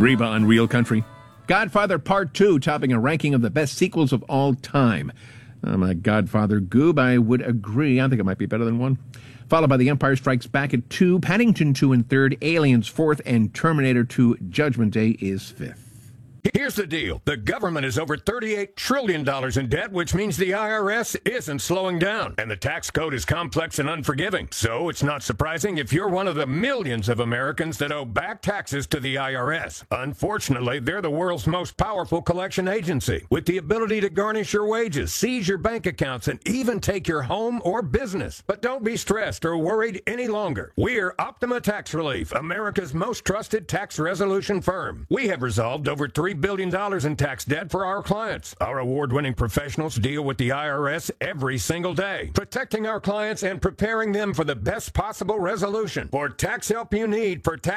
Reba on Real Country. Godfather Part 2 topping a ranking of the best sequels of all time. My Godfather Goob, I would agree. I think it might be better than 1. Followed by The Empire Strikes Back at 2, Paddington 2 in 3rd, Aliens 4th, and Terminator 2 Judgment Day is 5th. Here's the deal. The government is over $38 trillion in debt, which means the IRS isn't slowing down. And the tax code is complex and unforgiving. So it's not surprising if you're one of the millions of Americans that owe back taxes to the IRS. Unfortunately, they're the world's most powerful collection agency, with the ability to garnish your wages, seize your bank accounts, and even take your home or business. But don't be stressed or worried any longer. We're Optima Tax Relief, America's most trusted tax resolution firm. We have resolved over $3 billion in tax debt for our clients. Our award-winning professionals deal with the IRS every single day, protecting our clients and preparing them for the best possible resolution. For tax help you need for tax